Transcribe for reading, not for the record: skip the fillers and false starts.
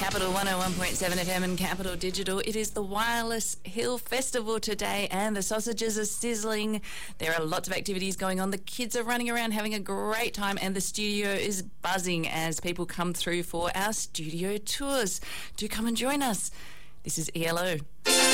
Capital 101.7 FM and Capital Digital. It is the Wireless Hill Festival today and the sausages are sizzling. There are lots of activities going on. The kids are running around having a great time and the studio is buzzing as people come through for our studio tours. Do come and join us. This is ELO.